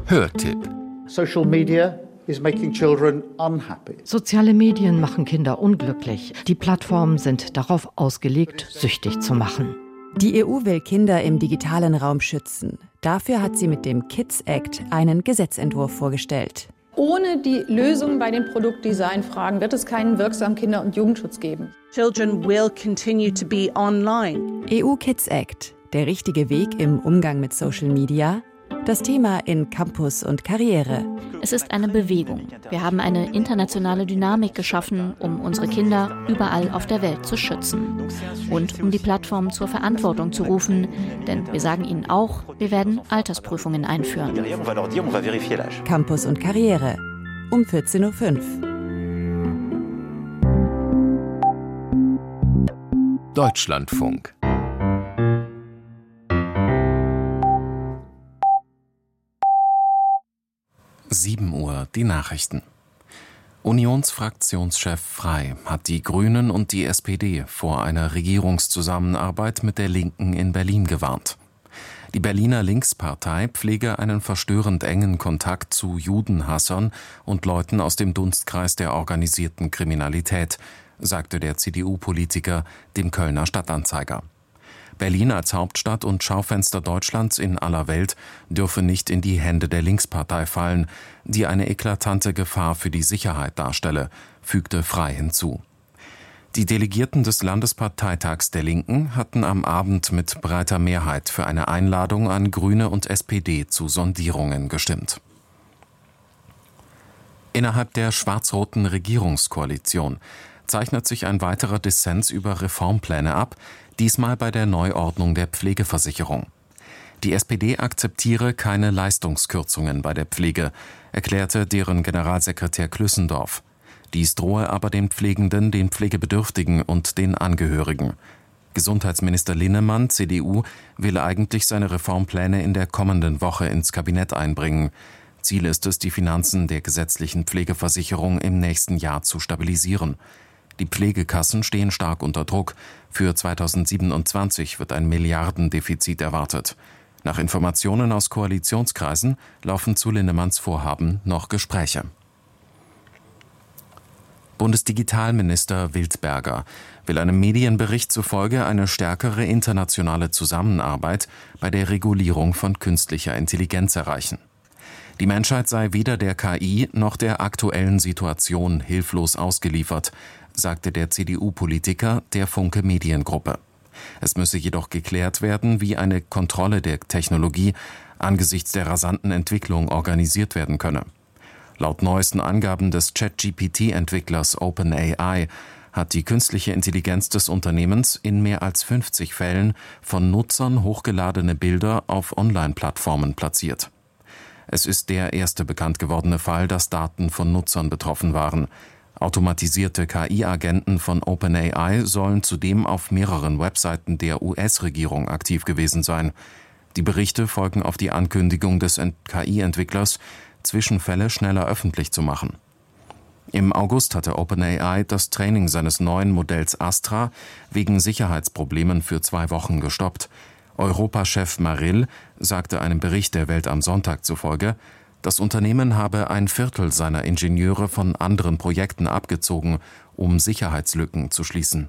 Hörtipp. Social media is making children unhappy. Soziale Medien machen Kinder unglücklich. Die Plattformen sind darauf ausgelegt, süchtig zu machen. Die EU will Kinder im digitalen Raum schützen. Dafür hat sie mit dem Kids Act einen Gesetzentwurf vorgestellt. Ohne die Lösung bei den Produktdesignfragen wird es keinen wirksamen Kinder- und Jugendschutz geben. Children will continue to be online. EU Kids Act. Der richtige Weg im Umgang mit Social Media? Das Thema in Campus und Karriere. Es ist eine Bewegung. Wir haben eine internationale Dynamik geschaffen, um unsere Kinder überall auf der Welt zu schützen. Und um die Plattformen zur Verantwortung zu rufen. Denn wir sagen ihnen auch, wir werden Altersprüfungen einführen. Campus und Karriere. Um 14.05 Uhr. Deutschlandfunk. Uhr, die Nachrichten. Unionsfraktionschef Frey hat die Grünen und die SPD vor einer Regierungszusammenarbeit mit der Linken in Berlin gewarnt. Die Berliner Linkspartei pflege einen verstörend engen Kontakt zu Judenhassern und Leuten aus dem Dunstkreis der organisierten Kriminalität, sagte der CDU-Politiker dem Kölner Stadtanzeiger. Berlin als Hauptstadt und Schaufenster Deutschlands in aller Welt dürfe nicht in die Hände der Linkspartei fallen, die eine eklatante Gefahr für die Sicherheit darstelle, fügte Frey hinzu. Die Delegierten des Landesparteitags der Linken hatten am Abend mit breiter Mehrheit für eine Einladung an Grüne und SPD zu Sondierungen gestimmt. Innerhalb der schwarz-roten Regierungskoalition zeichnet sich ein weiterer Dissens über Reformpläne ab, diesmal bei der Neuordnung der Pflegeversicherung. Die SPD akzeptiere keine Leistungskürzungen bei der Pflege, erklärte deren Generalsekretär Klüssendorf. Dies drohe aber den Pflegenden, den Pflegebedürftigen und den Angehörigen. Gesundheitsminister Linnemann, CDU, will eigentlich seine Reformpläne in der kommenden Woche ins Kabinett einbringen. Ziel ist es, die Finanzen der gesetzlichen Pflegeversicherung im nächsten Jahr zu stabilisieren. Die Pflegekassen stehen stark unter Druck. Für 2027 wird ein Milliardendefizit erwartet. Nach Informationen aus Koalitionskreisen laufen zu Linnemanns Vorhaben noch Gespräche. Bundesdigitalminister Wildberger will einem Medienbericht zufolge eine stärkere internationale Zusammenarbeit bei der Regulierung von künstlicher Intelligenz erreichen. Die Menschheit sei weder der KI noch der aktuellen Situation hilflos ausgeliefert, sagte der CDU-Politiker der Funke Mediengruppe. Es müsse jedoch geklärt werden, wie eine Kontrolle der Technologie angesichts der rasanten Entwicklung organisiert werden könne. Laut neuesten Angaben des ChatGPT-Entwicklers OpenAI hat die künstliche Intelligenz des Unternehmens in mehr als 50 Fällen von Nutzern hochgeladene Bilder auf Online-Plattformen platziert. Es ist der erste bekannt gewordene Fall, dass Daten von Nutzern betroffen waren. Automatisierte KI-Agenten von OpenAI sollen zudem auf mehreren Webseiten der US-Regierung aktiv gewesen sein. Die Berichte folgen auf die Ankündigung des KI-Entwicklers, Zwischenfälle schneller öffentlich zu machen. Im August hatte OpenAI das Training seines neuen Modells Astra wegen Sicherheitsproblemen für 2 Wochen gestoppt. Europachef Marill sagte einem Bericht der Welt am Sonntag zufolge, das Unternehmen habe 1/4 seiner Ingenieure von anderen Projekten abgezogen, um Sicherheitslücken zu schließen.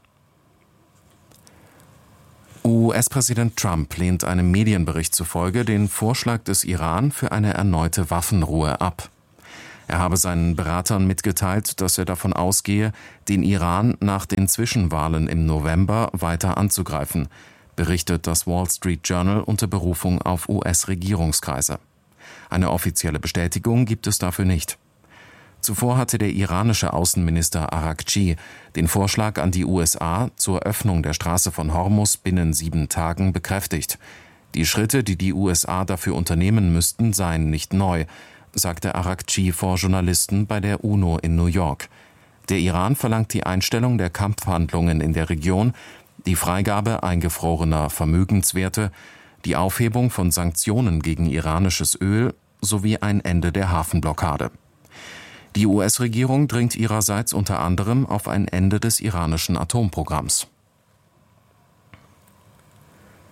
US-Präsident Trump lehnt einem Medienbericht zufolge den Vorschlag des Iran für eine erneute Waffenruhe ab. Er habe seinen Beratern mitgeteilt, dass er davon ausgehe, den Iran nach den Zwischenwahlen im November weiter anzugreifen, berichtet das Wall Street Journal unter Berufung auf US-Regierungskreise. Eine offizielle Bestätigung gibt es dafür nicht. Zuvor hatte der iranische Außenminister Araghchi den Vorschlag an die USA zur Öffnung der Straße von Hormuz binnen 7 Tagen bekräftigt. Die Schritte, die die USA dafür unternehmen müssten, seien nicht neu, sagte Araghchi vor Journalisten bei der UNO in New York. Der Iran verlangt die Einstellung der Kampfhandlungen in der Region, die Freigabe eingefrorener Vermögenswerte, die Aufhebung von Sanktionen gegen iranisches Öl sowie ein Ende der Hafenblockade. Die US-Regierung dringt ihrerseits unter anderem auf ein Ende des iranischen Atomprogramms.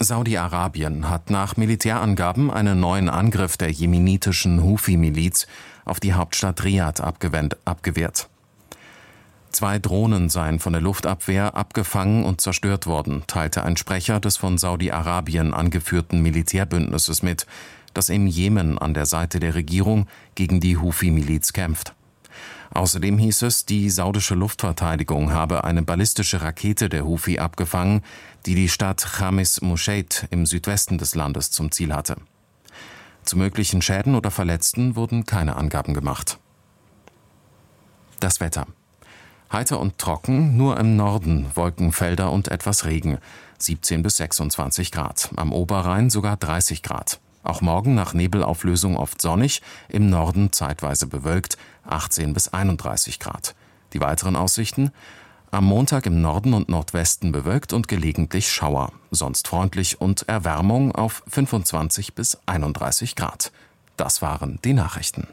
Saudi-Arabien hat nach Militärangaben einen neuen Angriff der jemenitischen Houthi-Miliz auf die Hauptstadt Riad abgewehrt. 2 Drohnen seien von der Luftabwehr abgefangen und zerstört worden, teilte ein Sprecher des von Saudi-Arabien angeführten Militärbündnisses mit, das im Jemen an der Seite der Regierung gegen die Houthi-Miliz kämpft. Außerdem hieß es, die saudische Luftverteidigung habe eine ballistische Rakete der Houthi abgefangen, die die Stadt Khamis Mushaid im Südwesten des Landes zum Ziel hatte. Zu möglichen Schäden oder Verletzten wurden keine Angaben gemacht. Das Wetter. Heiter und trocken, nur im Norden Wolkenfelder und etwas Regen, 17 bis 26 Grad, am Oberrhein sogar 30 Grad. Auch morgen nach Nebelauflösung oft sonnig, im Norden zeitweise bewölkt, 18 bis 31 Grad. Die weiteren Aussichten: am Montag im Norden und Nordwesten bewölkt und gelegentlich Schauer, sonst freundlich und Erwärmung auf 25 bis 31 Grad. Das waren die Nachrichten.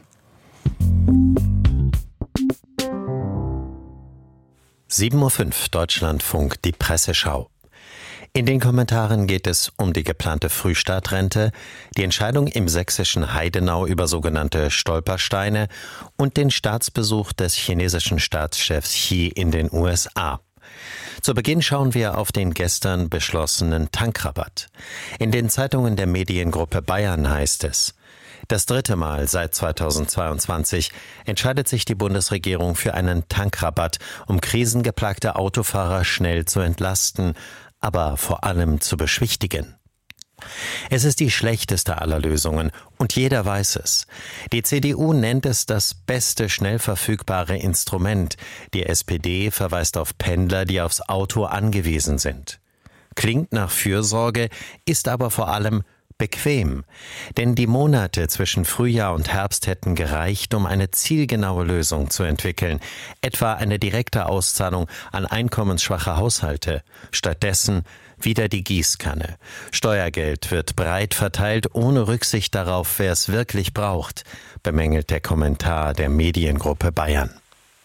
7:05 Uhr Deutschlandfunk, die Presseschau. In den Kommentaren geht es um die geplante Frühstartrente, die Entscheidung im sächsischen Heidenau über sogenannte Stolpersteine und den Staatsbesuch des chinesischen Staatschefs Xi in den USA. Zu Beginn schauen wir auf den gestern beschlossenen Tankrabatt. In den Zeitungen der Mediengruppe Bayern heißt es: Das 3. Mal seit 2022 entscheidet sich die Bundesregierung für einen Tankrabatt, um krisengeplagte Autofahrer schnell zu entlasten, aber vor allem zu beschwichtigen. Es ist die schlechteste aller Lösungen und jeder weiß es. Die CDU nennt es das beste schnell verfügbare Instrument. Die SPD verweist auf Pendler, die aufs Auto angewiesen sind. Klingt nach Fürsorge, ist aber vor allem bequem. Denn die Monate zwischen Frühjahr und Herbst hätten gereicht, um eine zielgenaue Lösung zu entwickeln. Etwa eine direkte Auszahlung an einkommensschwache Haushalte. Stattdessen wieder die Gießkanne. Steuergeld wird breit verteilt, ohne Rücksicht darauf, wer es wirklich braucht, bemängelt der Kommentar der Mediengruppe Bayern.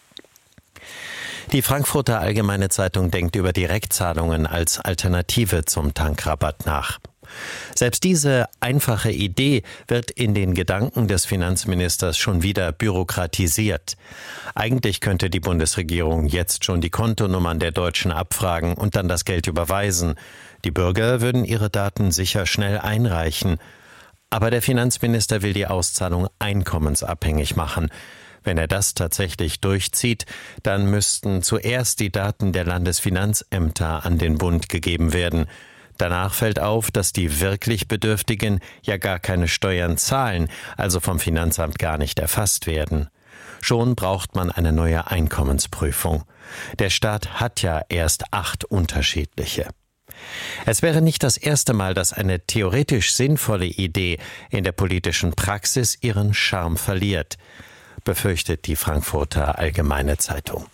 Die Frankfurter Allgemeine Zeitung denkt über Direktzahlungen als Alternative zum Tankrabatt nach. Selbst diese einfache Idee wird in den Gedanken des Finanzministers schon wieder bürokratisiert. Eigentlich könnte die Bundesregierung jetzt schon die Kontonummern der Deutschen abfragen und dann das Geld überweisen. Die Bürger würden ihre Daten sicher schnell einreichen. Aber der Finanzminister will die Auszahlung einkommensabhängig machen. Wenn er das tatsächlich durchzieht, dann müssten zuerst die Daten der Landesfinanzämter an den Bund gegeben werden. Danach fällt auf, dass die wirklich Bedürftigen ja gar keine Steuern zahlen, also vom Finanzamt gar nicht erfasst werden. Schon braucht man eine neue Einkommensprüfung. Der Staat hat ja erst 8 unterschiedliche. Es wäre nicht das erste Mal, dass eine theoretisch sinnvolle Idee in der politischen Praxis ihren Charme verliert, befürchtet die Frankfurter Allgemeine Zeitung.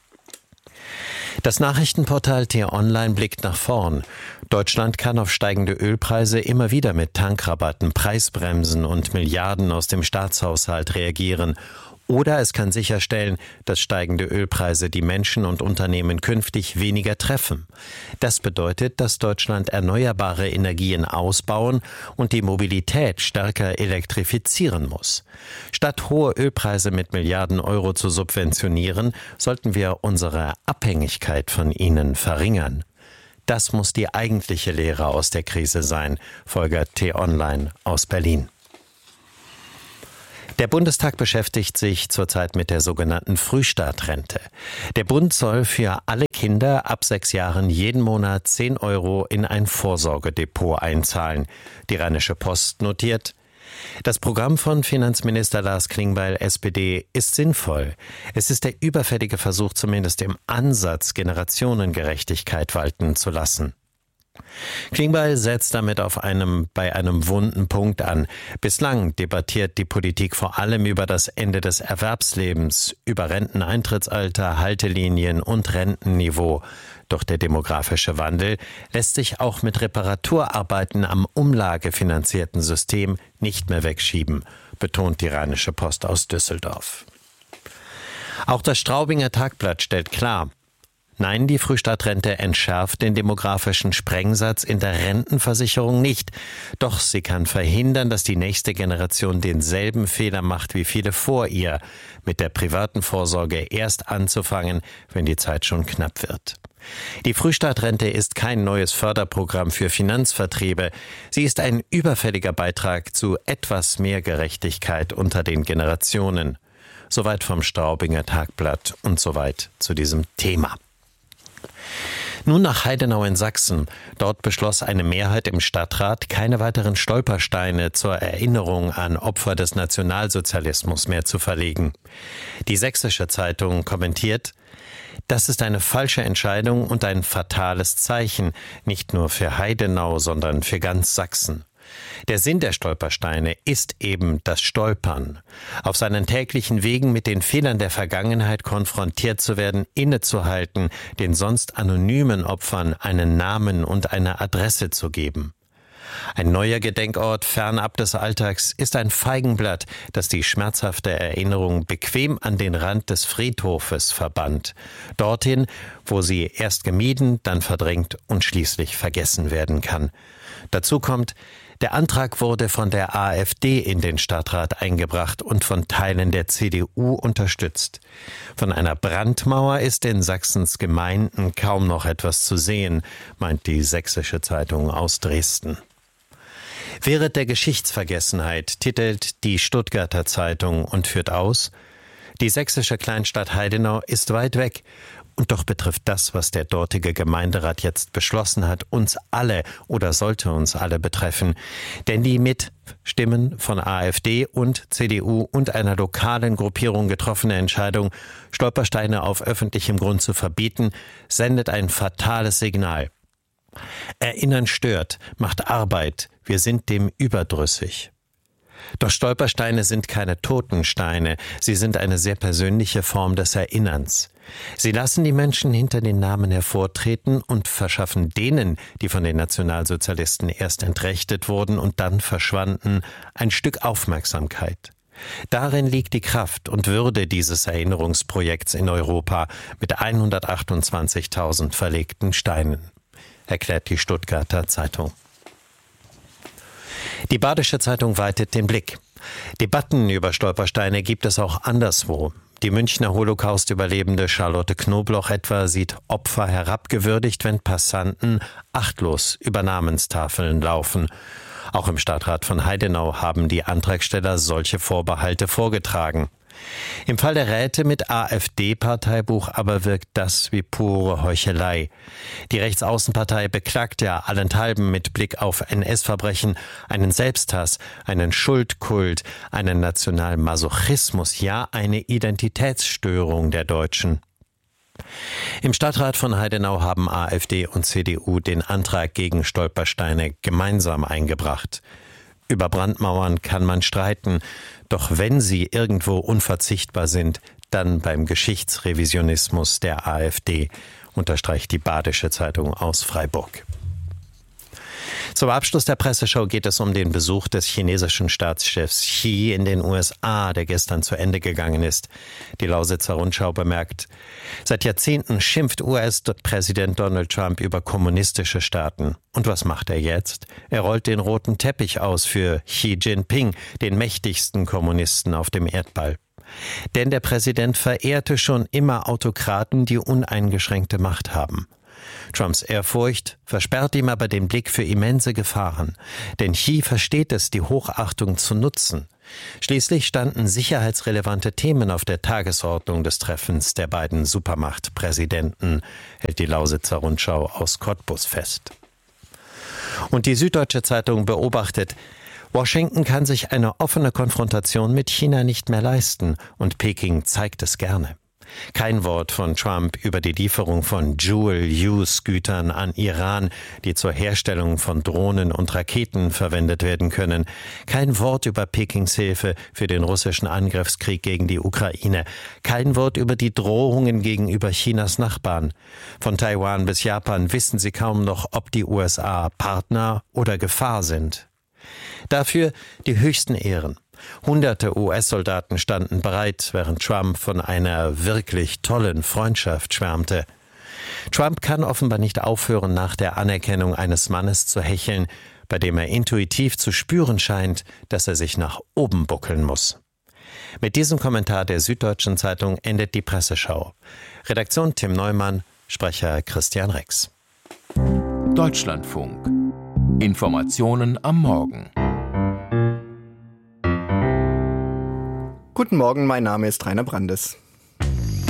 Das Nachrichtenportal T-Online blickt nach vorn. Deutschland kann auf steigende Ölpreise immer wieder mit Tankrabatten, Preisbremsen und Milliarden aus dem Staatshaushalt reagieren. Oder es kann sicherstellen, dass steigende Ölpreise die Menschen und Unternehmen künftig weniger treffen. Das bedeutet, dass Deutschland erneuerbare Energien ausbauen und die Mobilität stärker elektrifizieren muss. Statt hohe Ölpreise mit Milliarden Euro zu subventionieren, sollten wir unsere Abhängigkeit von ihnen verringern. Das muss die eigentliche Lehre aus der Krise sein, folgert T-Online aus Berlin. Der Bundestag beschäftigt sich zurzeit mit der sogenannten Frühstartrente. Der Bund soll für alle Kinder ab 6 Jahren jeden Monat 10 Euro in ein Vorsorgedepot einzahlen. Die Rheinische Post notiert: Das Programm von Finanzminister Lars Klingbeil, SPD, ist sinnvoll. Es ist der überfällige Versuch, zumindest im Ansatz Generationengerechtigkeit walten zu lassen. Klingbeil setzt damit bei einem wunden Punkt an. Bislang debattiert die Politik vor allem über das Ende des Erwerbslebens, über Renteneintrittsalter, Haltelinien und Rentenniveau. Doch der demografische Wandel lässt sich auch mit Reparaturarbeiten am umlagefinanzierten System nicht mehr wegschieben, betont die Rheinische Post aus Düsseldorf. Auch das Straubinger Tagblatt stellt klar: Nein, die Frühstartrente entschärft den demografischen Sprengsatz in der Rentenversicherung nicht. Doch sie kann verhindern, dass die nächste Generation denselben Fehler macht wie viele vor ihr, mit der privaten Vorsorge erst anzufangen, wenn die Zeit schon knapp wird. Die Frühstartrente ist kein neues Förderprogramm für Finanzvertriebe. Sie ist ein überfälliger Beitrag zu etwas mehr Gerechtigkeit unter den Generationen. Soweit vom Straubinger Tagblatt und soweit zu diesem Thema. Nun nach Heidenau in Sachsen. Dort beschloss eine Mehrheit im Stadtrat, keine weiteren Stolpersteine zur Erinnerung an Opfer des Nationalsozialismus mehr zu verlegen. Die Sächsische Zeitung kommentiert: Das ist eine falsche Entscheidung und ein fatales Zeichen, nicht nur für Heidenau, sondern für ganz Sachsen. Der Sinn der Stolpersteine ist eben das Stolpern. Auf seinen täglichen Wegen mit den Fehlern der Vergangenheit konfrontiert zu werden, innezuhalten, den sonst anonymen Opfern einen Namen und eine Adresse zu geben. Ein neuer Gedenkort fernab des Alltags ist ein Feigenblatt, das die schmerzhafte Erinnerung bequem an den Rand des Friedhofes verbannt. Dorthin, wo sie erst gemieden, dann verdrängt und schließlich vergessen werden kann. Dazu kommt, der Antrag wurde von der AfD in den Stadtrat eingebracht und von Teilen der CDU unterstützt. Von einer Brandmauer ist in Sachsens Gemeinden kaum noch etwas zu sehen, meint die Sächsische Zeitung aus Dresden. Wehret der Geschichtsvergessenheit, titelt die Stuttgarter Zeitung und führt aus: Die sächsische Kleinstadt Heidenau ist weit weg. Und doch betrifft das, was der dortige Gemeinderat jetzt beschlossen hat, uns alle oder sollte uns alle betreffen. Denn die mit Stimmen von AfD und CDU und einer lokalen Gruppierung getroffene Entscheidung, Stolpersteine auf öffentlichem Grund zu verbieten, sendet ein fatales Signal. Erinnern stört, macht Arbeit, wir sind dem überdrüssig. Doch Stolpersteine sind keine Totensteine, sie sind eine sehr persönliche Form des Erinnerns. Sie lassen die Menschen hinter den Namen hervortreten und verschaffen denen, die von den Nationalsozialisten erst entrechtet wurden und dann verschwanden, ein Stück Aufmerksamkeit. Darin liegt die Kraft und Würde dieses Erinnerungsprojekts in Europa mit 128.000 verlegten Steinen, erklärt die Stuttgarter Zeitung. Die Badische Zeitung weitet den Blick. Debatten über Stolpersteine gibt es auch anderswo. Die Münchner Holocaust-Überlebende Charlotte Knobloch etwa sieht Opfer herabgewürdigt, wenn Passanten achtlos über Namenstafeln laufen. Auch im Stadtrat von Heidenau haben die Antragsteller solche Vorbehalte vorgetragen. Im Fall der Räte mit AfD-Parteibuch aber wirkt das wie pure Heuchelei. Die Rechtsaußenpartei beklagt ja allenthalben mit Blick auf NS-Verbrechen einen Selbsthass, einen Schuldkult, einen Nationalmasochismus, ja eine Identitätsstörung der Deutschen. Im Stadtrat von Heidenau haben AfD und CDU den Antrag gegen Stolpersteine gemeinsam eingebracht. Über Brandmauern kann man streiten, doch wenn sie irgendwo unverzichtbar sind, dann beim Geschichtsrevisionismus der AfD, unterstreicht die Badische Zeitung aus Freiburg. Zum Abschluss der Presseschau geht es um den Besuch des chinesischen Staatschefs Xi in den USA, der gestern zu Ende gegangen ist. Die Lausitzer Rundschau bemerkt: Seit Jahrzehnten schimpft US-Präsident Donald Trump über kommunistische Staaten. Und was macht er jetzt? Er rollt den roten Teppich aus für Xi Jinping, den mächtigsten Kommunisten auf dem Erdball. Denn der Präsident verehrte schon immer Autokraten, die uneingeschränkte Macht haben. Trumps Ehrfurcht versperrt ihm aber den Blick für immense Gefahren. Denn Xi versteht es, die Hochachtung zu nutzen. Schließlich standen sicherheitsrelevante Themen auf der Tagesordnung des Treffens der beiden Supermachtpräsidenten, hält die Lausitzer Rundschau aus Cottbus fest. Und die Süddeutsche Zeitung beobachtet: Washington kann sich eine offene Konfrontation mit China nicht mehr leisten und Peking zeigt es gerne. Kein Wort von Trump über die Lieferung von Dual-Use-Gütern an Iran, die zur Herstellung von Drohnen und Raketen verwendet werden können. Kein Wort über Pekings Hilfe für den russischen Angriffskrieg gegen die Ukraine. Kein Wort über die Drohungen gegenüber Chinas Nachbarn. Von Taiwan bis Japan wissen sie kaum noch, ob die USA Partner oder Gefahr sind. Dafür die höchsten Ehren. Hunderte US-Soldaten standen bereit, während Trump von einer wirklich tollen Freundschaft schwärmte. Trump kann offenbar nicht aufhören, nach der Anerkennung eines Mannes zu hecheln, bei dem er intuitiv zu spüren scheint, dass er sich nach oben buckeln muss. Mit diesem Kommentar der Süddeutschen Zeitung endet die Presseschau. Redaktion Tim Neumann, Sprecher Christian Rex. Deutschlandfunk. Informationen am Morgen. Guten Morgen, mein Name ist Rainer Brandes.